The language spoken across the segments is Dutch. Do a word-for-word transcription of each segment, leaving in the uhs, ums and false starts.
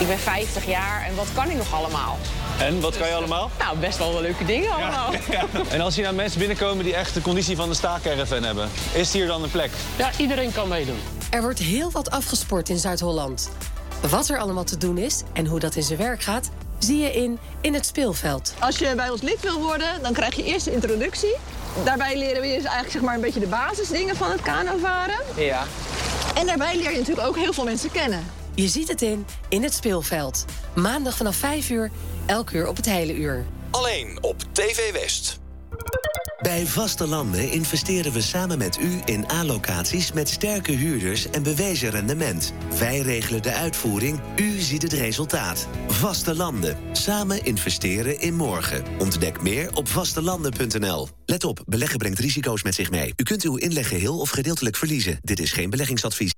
ben vijftig jaar en wat kan ik nog allemaal? En, wat kan je allemaal? Nou, best wel wel leuke dingen allemaal. Ja, ja. En als hier nou mensen binnenkomen die echt de conditie van de staakerven hebben, is hier dan een plek? Ja, iedereen kan meedoen. Er wordt heel wat afgesport in Zuid-Holland. Wat er allemaal te doen is en hoe dat in zijn werk gaat, zie je in In het Speelveld. Als je bij ons lid wil worden, dan krijg je eerst de introductie. Daarbij leren we je dus eigenlijk zeg maar een beetje de basisdingen van het kanovaren. Ja. En daarbij leer je natuurlijk ook heel veel mensen kennen. Je ziet het in In het Speelveld. Maandag vanaf vijf uur, elk uur op het hele uur. Alleen op T V West. Bij Vaste Landen investeren we samen met u in A-locaties met sterke huurders en bewezen rendement. Wij regelen de uitvoering, u ziet het resultaat. Vaste Landen. Samen investeren in morgen. Ontdek meer op vastelanden punt n l. Let op, beleggen brengt risico's met zich mee. U kunt uw inleg geheel of gedeeltelijk verliezen. Dit is geen beleggingsadvies.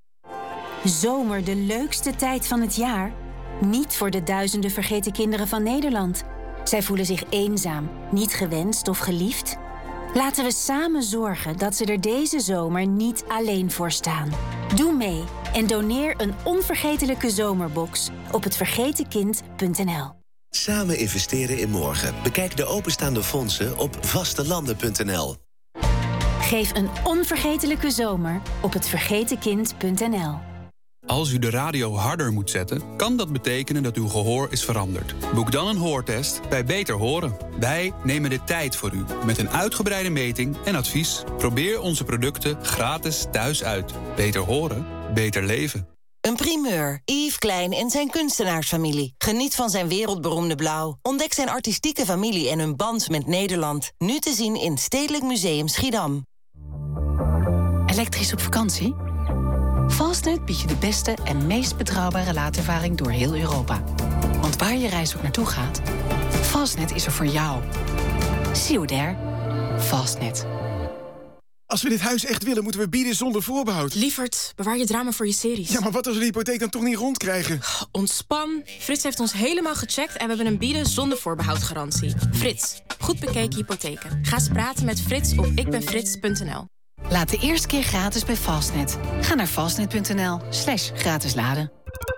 Zomer de leukste tijd van het jaar? Niet voor de duizenden vergeten kinderen van Nederland. Zij voelen zich eenzaam, niet gewenst of geliefd. Laten we samen zorgen dat ze er deze zomer niet alleen voor staan. Doe mee en doneer een onvergetelijke zomerbox op het vergeten kind punt n l. Samen investeren in morgen. Bekijk de openstaande fondsen op vastelanden punt n l. Geef een onvergetelijke zomer op het vergeten kind punt n l. Als u de radio harder moet zetten, kan dat betekenen dat uw gehoor is veranderd. Boek dan een hoortest bij Beter Horen. Wij nemen de tijd voor u met een uitgebreide meting en advies. Probeer onze producten gratis thuis uit. Beter horen, beter leven. Een primeur. Yves Klein en zijn kunstenaarsfamilie. Geniet van zijn wereldberoemde blauw. Ontdek zijn artistieke familie en hun band met Nederland. Nu te zien in Stedelijk Museum Schiedam. Elektrisch op vakantie? Fastnet biedt je de beste en meest betrouwbare laadervaring door heel Europa. Want waar je reis ook naartoe gaat, Fastnet is er voor jou. See you there. Fastnet. Als we dit huis echt willen, moeten we bieden zonder voorbehoud. Lievert, bewaar je drama voor je series. Ja, maar wat als we de hypotheek dan toch niet rondkrijgen? Ontspan. Frits heeft ons helemaal gecheckt en we hebben een bieden zonder voorbehoud garantie. Frits, goed bekeken hypotheken. Ga eens praten met Frits op ikbenfrits punt n l. Laat de eerste keer gratis bij Fastnet. Ga naar fastnet punt n l slash gratis laden.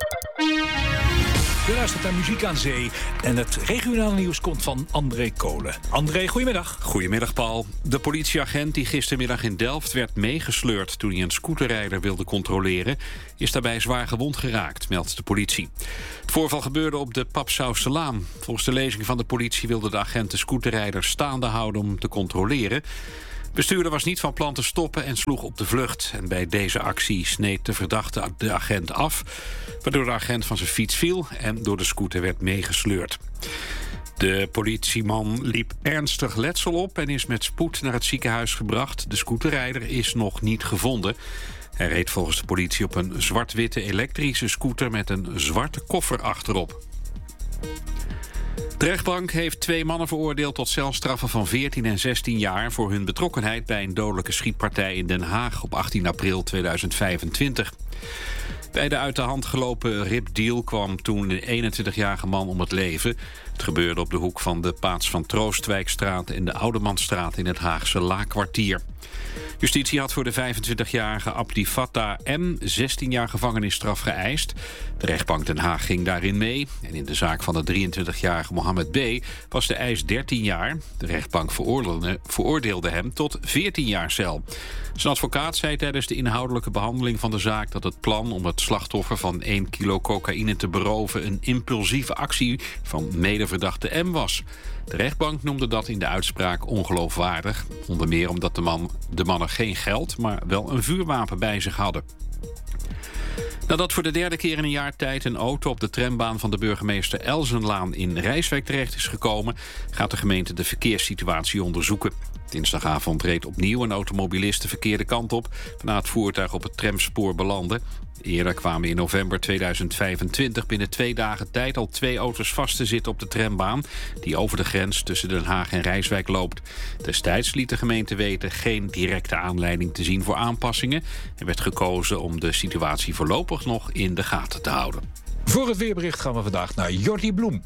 Je luistert naar Muziek aan Zee en het regionale nieuws komt van André Kolen. André, goedemiddag. Goedemiddag, Paul. De politieagent die gistermiddag in Delft werd meegesleurd toen hij een scooterrijder wilde controleren, is daarbij zwaar gewond geraakt, meldt de politie. Het voorval gebeurde op de Papsausterlaan. Volgens de lezing van de politie wilde de agent de scooterrijder staande houden om te controleren. De bestuurder was niet van plan te stoppen en sloeg op de vlucht. En bij deze actie sneed de verdachte de agent af, waardoor de agent van zijn fiets viel en door de scooter werd meegesleurd. De politieman liep ernstig letsel op en is met spoed naar het ziekenhuis gebracht. De scooterrijder is nog niet gevonden. Hij reed volgens de politie op een zwart-witte elektrische scooter met een zwarte koffer achterop. De rechtbank heeft twee mannen veroordeeld tot celstraffen van veertien en zestien jaar... voor hun betrokkenheid bij een dodelijke schietpartij in Den Haag op achttien april tweeduizend vijfentwintig. Bij de uit de hand gelopen ripdeal kwam toen een eenentwintigjarige man om het leven. Het gebeurde op de hoek van de Paats van Troostwijkstraat en de Oudemanstraat in het Haagse Laakkwartier. Justitie had voor de vijfentwintigjarige Abdi Fattah M. zestien jaar gevangenisstraf geëist. De rechtbank Den Haag ging daarin mee. En in de zaak van de drieëntwintigjarige Mohammed B. was de eis dertien jaar. De rechtbank veroordeelde, veroordeelde hem tot veertien jaar cel. Zijn advocaat zei tijdens de inhoudelijke behandeling van de zaak dat het plan om het slachtoffer van één kilo cocaïne te beroven een impulsieve actie van medeverdachte M was. De rechtbank noemde dat in de uitspraak ongeloofwaardig. Onder meer omdat de, man, de mannen geen geld, maar wel een vuurwapen bij zich hadden. Nadat voor de derde keer in een jaar tijd een auto op de trambaan van de burgemeester Elzenlaan in Rijswijk terecht is gekomen, gaat de gemeente de verkeerssituatie onderzoeken. Dinsdagavond reed opnieuw een automobilist de verkeerde kant op, waarna het voertuig op het tramspoor belandde. Eerder kwamen in november tweeduizend vijfentwintig binnen twee dagen tijd al twee auto's vast te zitten op de trambaan die over de grens tussen Den Haag en Rijswijk loopt. Destijds liet de gemeente weten geen directe aanleiding te zien voor aanpassingen en werd gekozen om de situatie voorlopig nog in de gaten te houden. Voor het weerbericht gaan we vandaag naar Jordi Bloem.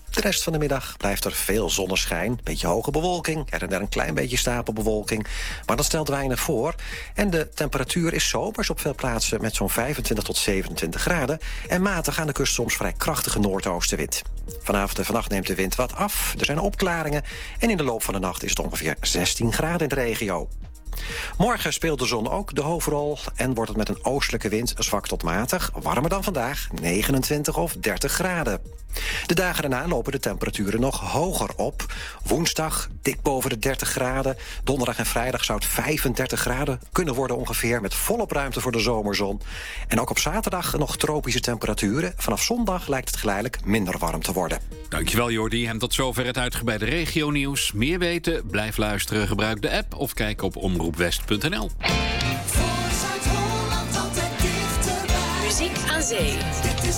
De rest van de middag blijft er veel zonneschijn, beetje hoge bewolking, er en daar een klein beetje stapelbewolking, maar dat stelt weinig voor. En de temperatuur is zomers op veel plaatsen met zo'n vijfentwintig tot zevenentwintig graden en matig aan de kust soms vrij krachtige noordoostenwind. Vanavond en vannacht neemt de wind wat af, er zijn opklaringen en in de loop van de nacht is het ongeveer zestien graden in de regio. Morgen speelt de zon ook de hoofdrol en wordt het met een oostelijke wind zwak tot matig, warmer dan vandaag, negenentwintig of dertig graden. De dagen daarna lopen de temperaturen nog hoger op. Woensdag dik boven de dertig graden. Donderdag en vrijdag zou het vijfendertig graden kunnen worden ongeveer, met volop ruimte voor de zomerzon. En ook op zaterdag nog tropische temperaturen. Vanaf zondag lijkt het geleidelijk minder warm te worden. Dankjewel Jordi. En tot zover het uitgebreide regionieuws. Meer weten? Blijf luisteren. Gebruik de app of kijk op omroep west punt n l. Muziek aan zee.